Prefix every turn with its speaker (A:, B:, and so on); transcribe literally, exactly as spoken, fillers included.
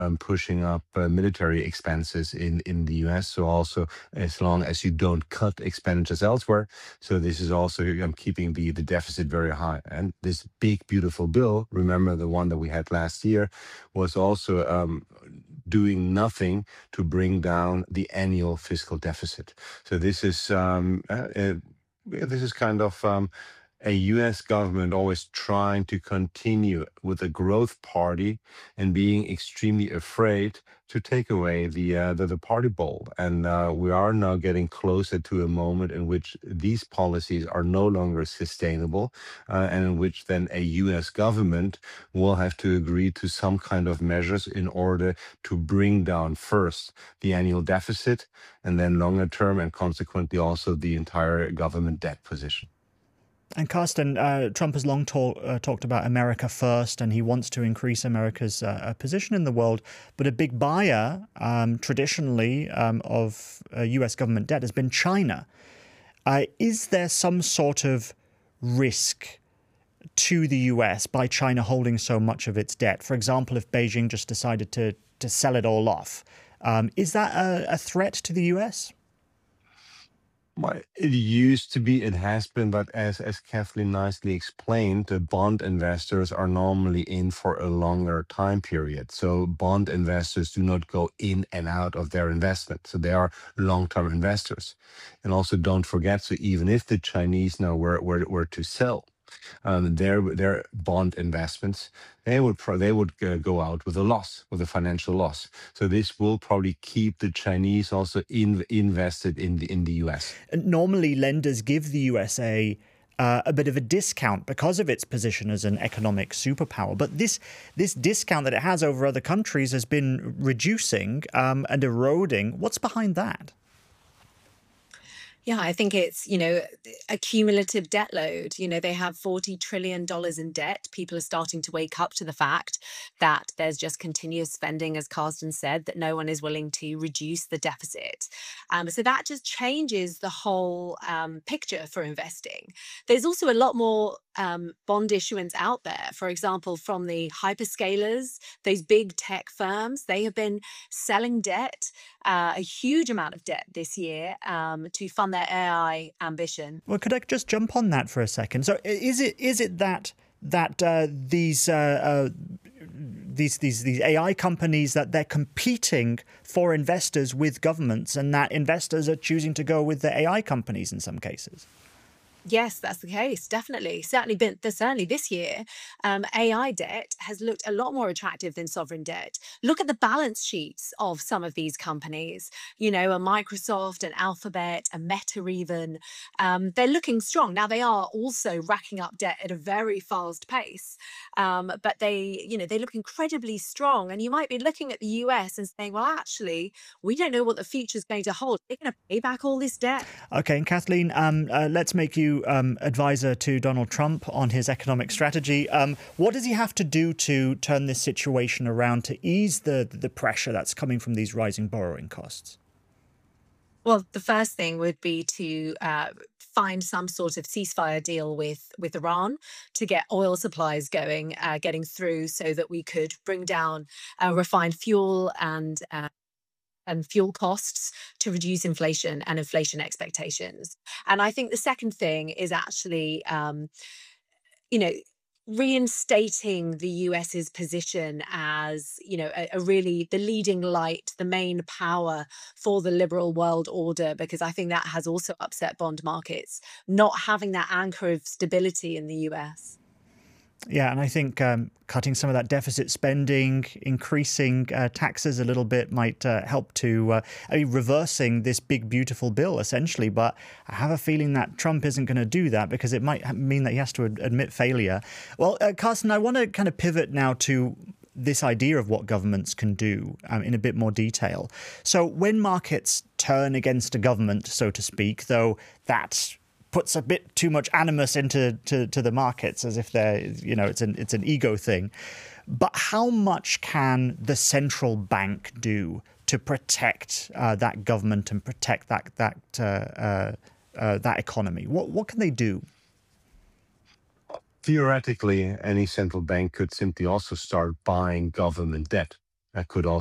A: um, pushing up uh, military expenses in, in the U S. So also, as long as you don't cut expenditures elsewhere, so this is also um, keeping the, the deficit very high. And this big, beautiful bill, remember the one that we had last year, was also um, doing nothing to bring down the annual fiscal deficit. So this is um, uh, uh, this is kind of um, a U S government always trying to continue with a growth party and being extremely afraid to take away the uh, the, the party ball. And uh, we are now getting closer to a moment in which these policies are no longer sustainable, uh, and in which then a U S government will have to agree to some kind of measures in order to bring down first the annual deficit, and then longer term, and consequently also the entire government debt position.
B: And Carsten, uh, Trump has long talk, uh, talked about America first, and he wants to increase America's uh, position in the world. But a big buyer, um, traditionally, um, of uh, U S government debt has been China. Uh, is there some sort of risk to the U S by China holding so much of its debt? For example, if Beijing just decided to, to sell it all off, um, is that a, a threat to the U S?
A: Well, it used to be, it has been, but as as Kathleen nicely explained, the bond investors are normally in for a longer time period. So bond investors do not go in and out of their investment. So they are long-term investors. And also don't forget, so even if the Chinese now were were, were to sell um, their their bond investments, they would pro- they would uh, go out with a loss, with a financial loss. So this will probably keep the Chinese also in, invested in the in the U S.
B: Normally, lenders give the U S A uh, a bit of a discount because of its position as an economic superpower. But this this discount that it has over other countries has been reducing um, and eroding. What's behind that?
C: Yeah, I think it's, you know, a cumulative debt load. You know, they have forty trillion dollars in debt. People are starting to wake up to the fact that there's just continuous spending, as Carsten said, that no one is willing to reduce the deficit. Um, so that just changes the whole um, picture for investing. There's also a lot more um, bond issuance out there. For example, from the hyperscalers, those big tech firms, they have been selling debt, uh, a huge amount of debt this year um, to fund their A I ambition.
B: Well, could I just jump on that for a second? So, is it is it that that uh, these uh, uh, these these these A I companies, that they're competing for investors with governments, and that investors are choosing to go with the A I companies in some cases?
C: Yes, that's the case. Definitely. Certainly been certainly this year, um, A I debt has looked a lot more attractive than sovereign debt. Look at the balance sheets of some of these companies, you know, a Microsoft, an Alphabet, a Meta even. Um, they're looking strong. Now they are also racking up debt at a very fast pace. Um, but they, you know, they look incredibly strong. And you might be looking at the U S and saying, well, actually, we don't know what the future's going to hold. They're going to pay back all this debt.
B: Okay, and Kathleen, um, uh, let's make you Um, advisor to Donald Trump on his economic strategy. Um, what does he have to do to turn this situation around, to ease the the pressure that's coming from these rising borrowing costs?
C: Well, the first thing would be to uh, find some sort of ceasefire deal with with Iran to get oil supplies going, uh, getting through, so that we could bring down uh, refined fuel and uh, and fuel costs to reduce inflation and inflation expectations. And I think the second thing is actually, um, you know, reinstating the US's position as, you know, a, a really the leading light, the main power for the liberal world order, because I think that has also upset bond markets, not having that anchor of stability in the U S.
B: Yeah, and I think um, cutting some of that deficit spending, increasing uh, taxes a little bit might uh, help to, uh, I mean, reversing this big, beautiful bill, essentially. But I have a feeling that Trump isn't going to do that, because it might mean that he has to ad- admit failure. Well, uh, Carsten, I want to kind of pivot now to this idea of what governments can do um, in a bit more detail. So when markets turn against a government, so to speak, though that's puts a bit too much animus into to, to the markets, as if they're, you know, it's an it's an ego thing. But how much can the central bank do to protect uh, that government and protect that that uh, uh, uh, that economy? What what can they do?
A: Theoretically, any central bank could simply also start buying government debt. That could